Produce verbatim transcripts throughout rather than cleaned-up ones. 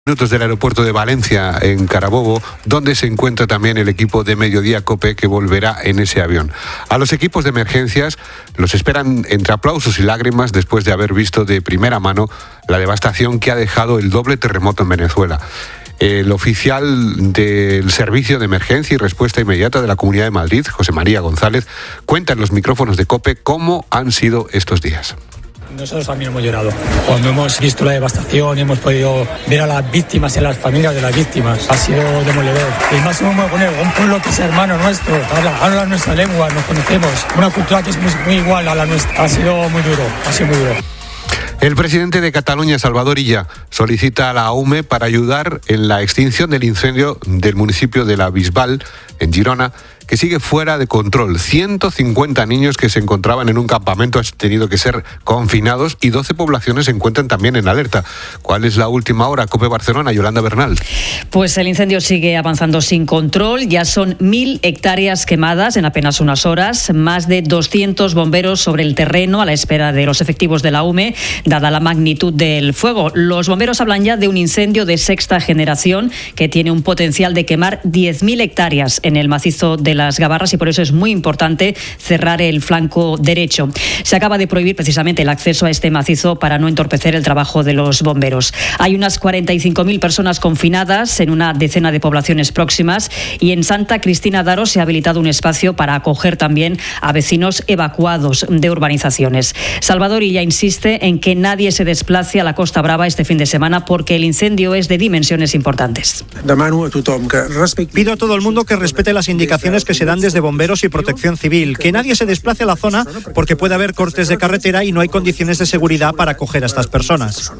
Minutos del aeropuerto de Valencia, en Carabobo, donde se encuentra también el equipo de Mediodía COPE que volverá en ese avión. A los equipos de emergencias los esperan entre aplausos y lágrimas después de haber visto de primera mano la devastación que ha dejado el doble terremoto en Venezuela. El oficial del Servicio de Emergencia y Respuesta Inmediata de la Comunidad de Madrid, José María González, cuenta en los micrófonos de COPE cómo han sido estos días. Nosotros también hemos llorado. Cuando hemos visto la devastación y hemos podido ver a las víctimas y a las familias de las víctimas, ha sido demoledor. El máximo de poner un pueblo que es hermano nuestro, habla, habla nuestra lengua, nos conocemos, una cultura que es muy, muy igual a la nuestra. Ha sido muy duro, ha sido muy duro. El presidente de Cataluña, Salvador Illa, solicita a la A U M E para ayudar en la extinción del incendio del municipio de la Bisbal, en Girona, que sigue fuera de control. ciento cincuenta niños que se encontraban en un campamento han tenido que ser confinados y doce poblaciones se encuentran también en alerta. ¿Cuál es la última hora? COPE Barcelona, Yolanda Bernal. Pues el incendio sigue avanzando sin control. Ya son mil hectáreas quemadas en apenas unas horas. Más de doscientos bomberos sobre el terreno a la espera de los efectivos de la A U M E, dada la magnitud del fuego. Los bomberos hablan ya de un incendio de sexta generación que tiene un potencial de quemar diez mil hectáreas en el macizo de la las Gavarras y por eso es muy importante cerrar el flanco derecho. Se acaba de prohibir precisamente el acceso a este macizo para no entorpecer el trabajo de los bomberos. Hay unas cuarenta y cinco mil personas confinadas en una decena de poblaciones próximas y en Santa Cristina d'Aro se ha habilitado un espacio para acoger también a vecinos evacuados de urbanizaciones. Salvador Illa insiste en que nadie se desplace a la Costa Brava este fin de semana porque el incendio es de dimensiones importantes. Pido a todo el mundo que respete las indicaciones que se dan desde bomberos y protección civil, que nadie se desplace a la zona porque puede haber cortes de carretera y no hay condiciones de seguridad para acoger a estas personas.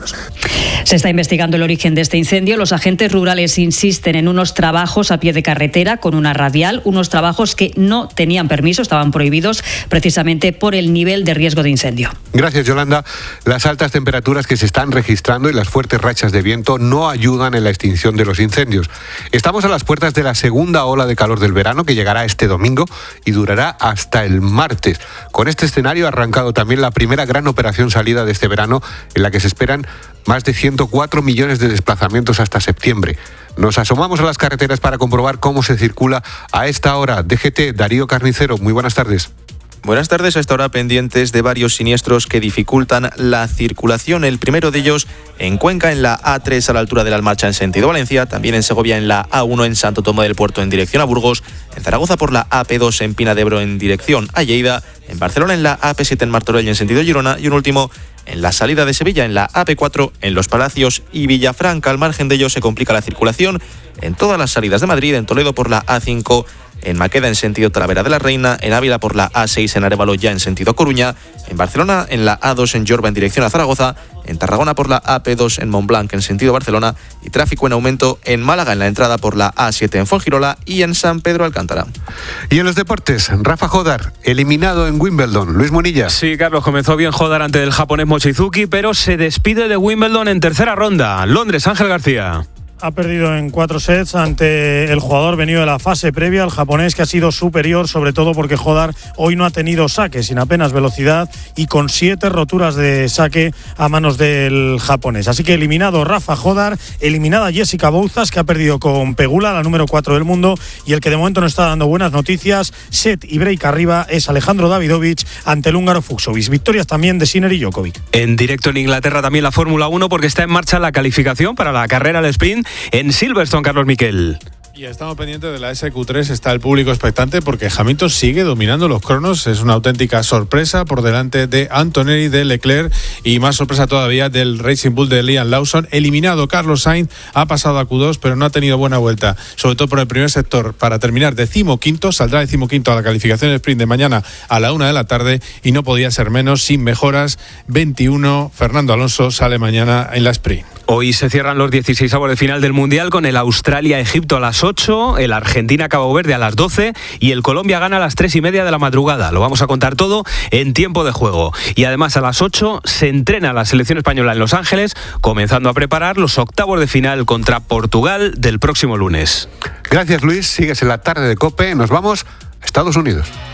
Se está investigando el origen de este incendio. Los agentes rurales insisten en unos trabajos a pie de carretera con una radial, unos trabajos que no tenían permiso, estaban prohibidos precisamente por el nivel de riesgo de incendio. Gracias, Yolanda. Las altas temperaturas que se están registrando y las fuertes rachas de viento no ayudan en la extinción de los incendios. Estamos a las puertas de la segunda ola de calor del verano que llegará este domingo y durará hasta el martes. Con este escenario ha arrancado también la primera gran operación salida de este verano en la que se esperan más de ciento cuatro millones de desplazamientos hasta septiembre. Nos asomamos a las carreteras para comprobar cómo se circula a esta hora. D G T, Darío Carnicero, muy buenas tardes. Buenas tardes, a esta hora pendientes de varios siniestros que dificultan la circulación. El primero de ellos en Cuenca, en la A tres a la altura de la Almarcha en sentido Valencia, también en Segovia en la A uno en Santo Tomé del Puerto en dirección a Burgos, en Zaragoza por la A P dos en Pina de Ebro en dirección a Lleida, en Barcelona en la A P siete en Martorell en sentido Girona y un último en la salida de Sevilla en la A P cuatro en Los Palacios y Villafranca. Al margen de ello se complica la circulación en todas las salidas de Madrid, en Toledo por la A cinco, en Maqueda en sentido Talavera de la Reina, en Ávila por la A seis en Arévalo ya en sentido Coruña, en Barcelona en la A dos en Jorba en dirección a Zaragoza, en Tarragona por la A P dos en Montblanc en sentido Barcelona y tráfico en aumento en Málaga en la entrada por la A siete en Fuengirola y en San Pedro Alcántara. Y en los deportes, Rafa Jodar, eliminado en Wimbledon. Luis Monilla. Sí, Carlos, comenzó bien Jodar ante el japonés Mochizuki, pero se despide de Wimbledon en tercera ronda. Londres, Ángel García. Ha perdido en cuatro sets ante el jugador venido de la fase previa, el japonés, que ha sido superior, sobre todo porque Jodar hoy no ha tenido saque, sin apenas velocidad y con siete roturas de saque a manos del japonés. Así que eliminado Rafa Jodar, eliminada Jessica Bouzas, que ha perdido con Pegula, la número cuatro del mundo, y el que de momento no está dando buenas noticias, set y break arriba, es Alejandro Davidovich ante el húngaro Fucsovics. Victorias también de Sinner y Djokovic. En directo en Inglaterra también la Fórmula uno porque está en marcha la calificación para la carrera al sprint en Silverstone, Carlos Miquel. Y estamos pendientes de la ese cu tres, está el público expectante porque Hamilton sigue dominando los cronos, es una auténtica sorpresa por delante de Antonelli, de Leclerc y más sorpresa todavía del Racing Bull de Liam Lawson. Eliminado Carlos Sainz, ha pasado a cu dos pero no ha tenido buena vuelta, sobre todo por el primer sector, para terminar decimoquinto, saldrá decimoquinto a la calificación del sprint de mañana a la una de la tarde y no podía ser menos, sin mejoras, veintiuno, Fernando Alonso sale mañana en la sprint. Hoy se cierran los dieciseisavos de final del Mundial con el Australia-Egipto a las ocho, el Argentina-Cabo Verde a las doce y el Colombia-Ghana a las tres y media de la madrugada. Lo vamos a contar todo en tiempo de juego. Y además a las ocho se entrena la selección española en Los Ángeles, comenzando a preparar los octavos de final contra Portugal del próximo lunes. Gracias, Luis. Sigues en la tarde de COPE. Nos vamos a Estados Unidos.